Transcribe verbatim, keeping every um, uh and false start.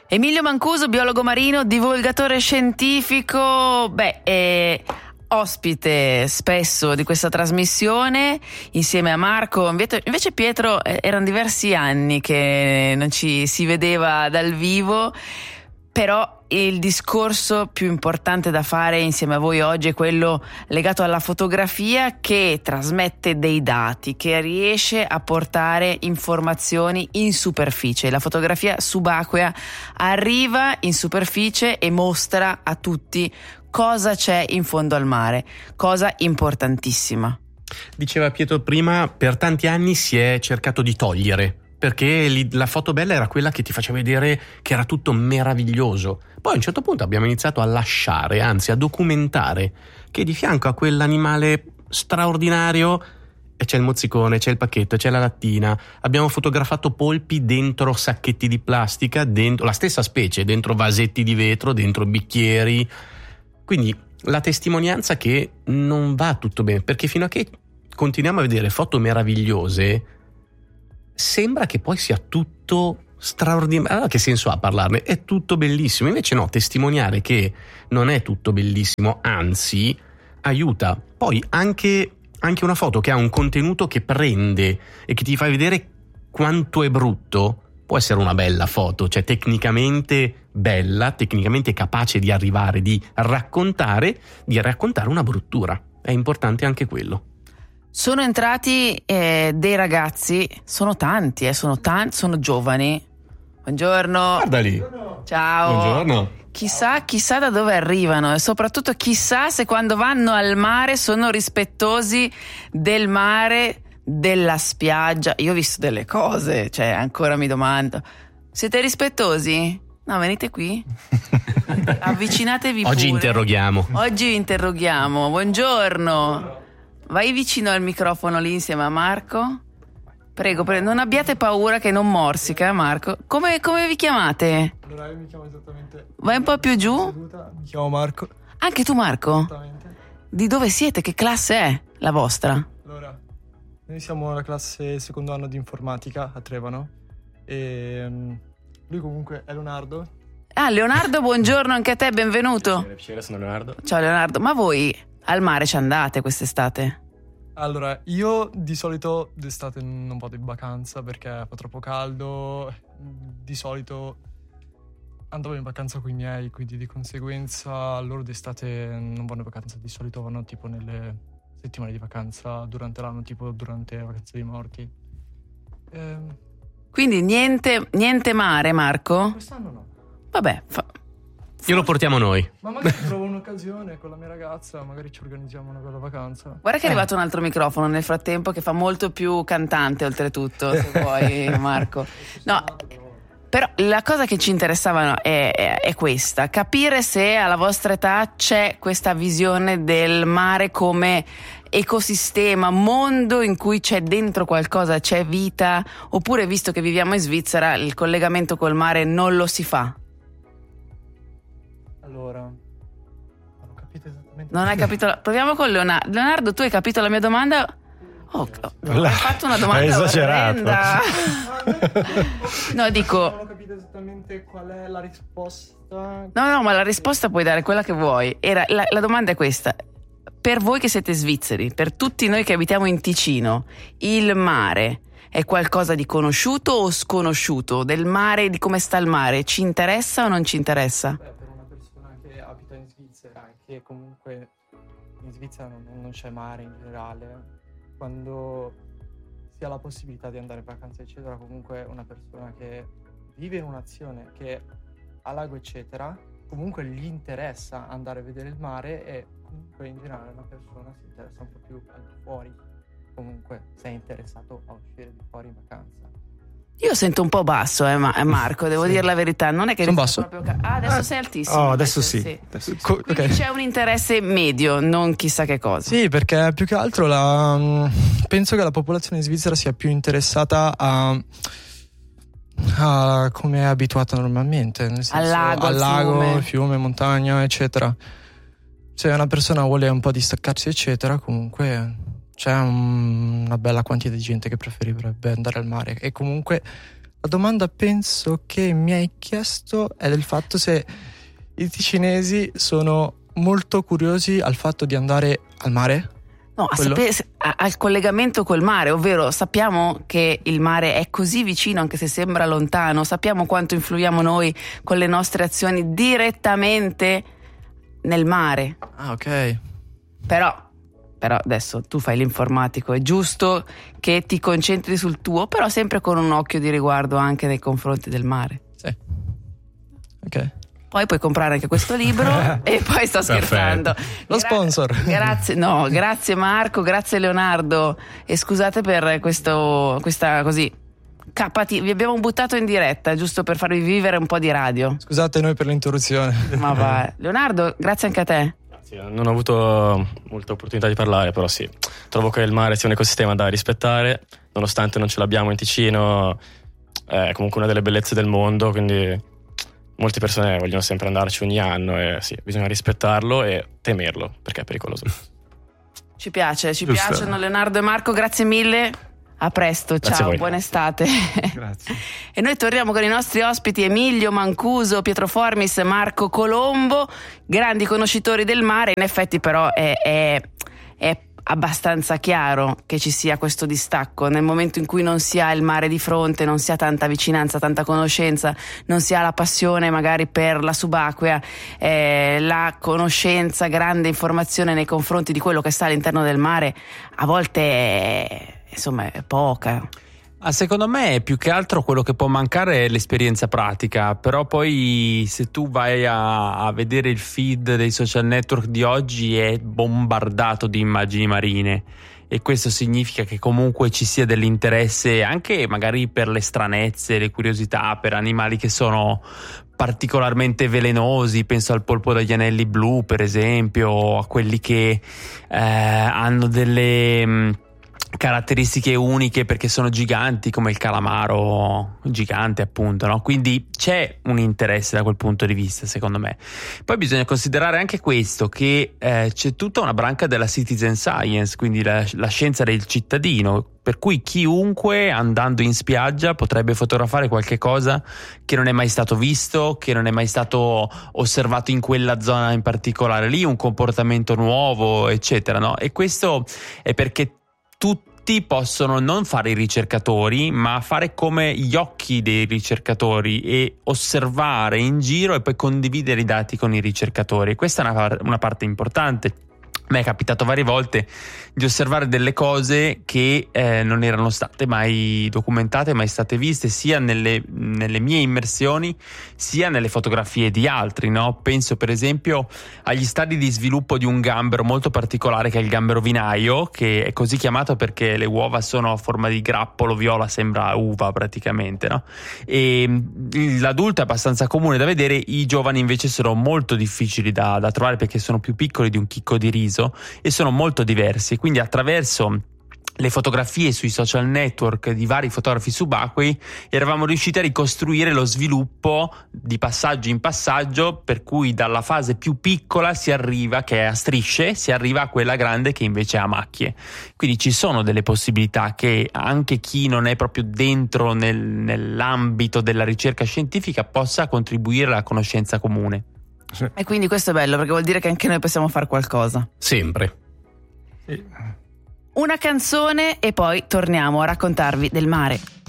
Emilio Mancuso, biologo marino, divulgatore scientifico, beh, è ospite spesso di questa trasmissione insieme a Marco. Invece Pietro, erano diversi anni che non ci si vedeva dal vivo, però il discorso più importante da fare insieme a voi oggi è quello legato alla fotografia, che trasmette dei dati, che riesce a portare informazioni in superficie. La fotografia subacquea arriva in superficie e mostra a tutti cosa c'è in fondo al mare, cosa importantissima. Diceva Pietro prima, per tanti anni si è cercato di togliere, perché la foto bella era quella che ti faceva vedere che era tutto meraviglioso. Poi a un certo punto abbiamo iniziato a lasciare, anzi a documentare, che di fianco a quell'animale straordinario c'è il mozzicone, c'è il pacchetto, c'è la lattina. Abbiamo fotografato polpi dentro sacchetti di plastica, dentro la stessa specie, dentro vasetti di vetro, dentro bicchieri. Quindi la testimonianza che non va tutto bene, perché fino a che continuiamo a vedere foto meravigliose sembra che poi sia tutto straordinario. Allora che senso ha parlarne? È tutto bellissimo. Invece no, testimoniare che non è tutto bellissimo, anzi aiuta. Poi anche, anche una foto che ha un contenuto che prende e che ti fa vedere quanto è brutto può essere una bella foto, cioè tecnicamente bella, tecnicamente capace di arrivare, di raccontare, di raccontare una bruttura. È importante anche quello. Sono entrati eh, dei ragazzi, sono tanti, eh, sono tanti, sono giovani. Buongiorno. Guarda lì. Ciao. Buongiorno. Chissà, chissà da dove arrivano e soprattutto chissà se quando vanno al mare sono rispettosi del mare, della spiaggia. Io ho visto delle cose, cioè ancora mi domando. Siete rispettosi? No, venite qui. Avvicinatevi pure. Oggi interroghiamo. Oggi interroghiamo. Buongiorno. Vai vicino al microfono lì insieme a Marco. Prego, prego, non abbiate paura che non morsica, Marco. Come, come vi chiamate? Allora io mi chiamo esattamente... Vai un po' più giù. Seduta. Mi chiamo Marco. Anche tu, Marco? Esattamente. Di dove siete? Che classe è la vostra? Allora, noi siamo la classe secondo anno di informatica a Trevano. E lui comunque è Leonardo. Ah, Leonardo, buongiorno anche a te, benvenuto. Piacere, piacere, sono Leonardo. Ciao Leonardo, ma voi al mare ci andate quest'estate? Allora, io di solito d'estate non vado in vacanza perché fa troppo caldo. Di solito andavo in vacanza con i miei, quindi di conseguenza loro d'estate non vanno in vacanza. Di solito vanno tipo nelle settimane di vacanza durante l'anno, tipo durante le vacanze dei morti. Ehm, Quindi niente, niente mare, Marco? quest'anno no. Vabbè, fa... Glielo portiamo noi. Ma magari trovo un'occasione con la mia ragazza, magari ci organizziamo una bella vacanza. guarda che è arrivato un altro microfono nel frattempo che fa molto più cantante oltretutto, se vuoi Marco. No, però la cosa che ci interessava è, è, è questa, capire se alla vostra età c'è questa visione del mare come ecosistema, mondo in cui c'è dentro qualcosa, c'è vita, oppure visto che viviamo in Svizzera il collegamento col mare non lo si fa. Allora, non ho capito esattamente. Non hai capito? La... Proviamo con Leonardo. Leonardo, tu hai capito la mia domanda? Oh, hai fatto una domanda Hai esagerato. orrenda. No, dico. Non ho capito esattamente qual è la risposta. No, no, ma la risposta puoi dare quella che vuoi. Era, la, la domanda è questa. Per voi che siete svizzeri, per tutti noi che abitiamo in Ticino, il mare è qualcosa di conosciuto o sconosciuto? Del mare, di come sta il mare, ci interessa o non ci interessa? Beh, per una persona che abita in Svizzera, che comunque in Svizzera non, non c'è mare in generale, quando si ha la possibilità di andare in vacanza eccetera, comunque una persona che vive in un'azione che ha lago eccetera, comunque gli interessa andare a vedere il mare e comunque in generale una persona si interessa un po' più al di fuori, comunque sei interessato a uscire di fuori in vacanza. Io sento un po' basso, eh, Ma- Marco, devo Sì. dire la verità. Non è che Sono riesco basso? proprio ca- Ah, adesso sei altissimo. Oh, adesso sì. sì. Adesso- Co- Quindi ok. c'è un interesse medio, non chissà che cosa. Sì, perché più che altro la, penso che la popolazione svizzera sia più interessata a, a come è abituata normalmente, nel senso, Al lago, al al lago, fiume. fiume, montagna, eccetera. Se una persona vuole un po' distaccarsi, eccetera, comunque c'è un- una bella quantità di gente che preferirebbe andare al mare. E comunque la domanda penso che mi hai chiesto è del fatto se i ticinesi sono molto curiosi al fatto di andare al mare. No, a sapere, a, al collegamento col mare, ovvero sappiamo che il mare è così vicino anche se sembra lontano, sappiamo quanto influiamo noi con le nostre azioni direttamente nel mare. Ah, ok. Però, però adesso tu fai l'informatico, è giusto che ti concentri sul tuo, però sempre con un occhio di riguardo anche nei confronti del mare. Sì. Ok. Poi puoi comprare anche questo libro e poi sto scherzando. Lo Gra- sponsor. Grazie, no, grazie Marco, grazie Leonardo e scusate per questo, questa così capati, vi abbiamo buttato in diretta giusto per farvi vivere un po' di radio. Scusate noi per l'interruzione. Ma va, Leonardo, grazie anche a te. Grazie, non ho avuto molta opportunità di parlare, però sì, trovo che il mare sia un ecosistema da rispettare, nonostante non ce l'abbiamo in Ticino, è comunque una delle bellezze del mondo, quindi molte persone vogliono sempre andarci ogni anno e sì, bisogna rispettarlo e temerlo perché è pericoloso. Ci piace, ci Giusto. piacciono Leonardo e Marco, grazie mille. A presto, Grazie ciao, a voi. buona estate. Grazie. E noi torniamo con i nostri ospiti Emilio Mancuso, Pietro Formis, Marco Colombo, grandi conoscitori del mare. In effetti però è, è, è abbastanza chiaro che ci sia questo distacco nel momento in cui non si ha il mare di fronte, non si ha tanta vicinanza, tanta conoscenza, non si ha la passione magari per la subacquea, eh, la conoscenza, grande informazione nei confronti di quello che sta all'interno del mare a volte è, insomma, è poca. Ah, secondo me più che altro quello che può mancare è l'esperienza pratica, però poi se tu vai a, a vedere il feed dei social network di oggi è bombardato di immagini marine e questo significa che comunque ci sia dell'interesse anche magari per le stranezze, le curiosità, per animali che sono particolarmente velenosi, penso al polpo dagli anelli blu per esempio, o a quelli che eh, hanno delle mh, caratteristiche uniche perché sono giganti come il calamaro gigante appunto, no? Quindi c'è un interesse da quel punto di vista secondo me. Poi bisogna considerare anche questo, che eh, c'è tutta una branca della citizen science, quindi la, la scienza del cittadino, per cui chiunque andando in spiaggia potrebbe fotografare qualche cosa che non è mai stato visto, che non è mai stato osservato in quella zona in particolare lì, un comportamento nuovo eccetera, no? E questo è perché tutti possono non fare i ricercatori, ma fare come gli occhi dei ricercatori e osservare in giro e poi condividere i dati con i ricercatori. Questa è una, una parte importante. A me è capitato varie volte di osservare delle cose che eh, non erano state mai documentate, mai state viste, sia nelle, nelle mie immersioni, sia nelle fotografie di altri, no? Penso per esempio agli stadi di sviluppo di un gambero molto particolare che è il gambero vinaio, che è così chiamato perché le uova sono a forma di grappolo viola, sembra uva praticamente, no? E l'adulto è abbastanza comune da vedere, i giovani invece sono molto difficili da, da trovare perché sono più piccoli di un chicco di riso e sono molto diversi, quindi attraverso le fotografie sui social network di vari fotografi subacquei eravamo riusciti a ricostruire lo sviluppo di passaggio in passaggio, per cui dalla fase più piccola si arriva, che è a strisce, si arriva a quella grande che invece è a macchie. Quindi ci sono delle possibilità che anche chi non è proprio dentro nel, nell'ambito della ricerca scientifica possa contribuire alla conoscenza comune. Sì. E quindi questo è bello perché vuol dire che anche noi possiamo fare qualcosa. Sempre. Una canzone e poi torniamo a raccontarvi del mare.